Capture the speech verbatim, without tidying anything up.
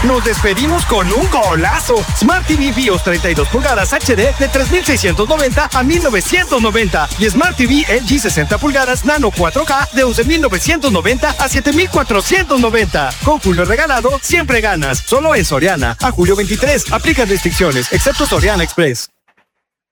Nos despedimos con un golazo. Smart T V Bios treinta y dos pulgadas H D de tres mil seiscientos noventa a mil novecientos noventa y Smart T V L G sesenta pulgadas Nano cuatro K de once mil novecientos noventa a siete mil cuatrocientos noventa. Con Julio regalado, siempre ganas. Solo en Soriana. A julio veintitrés. Aplican restricciones, excepto Soriana Express.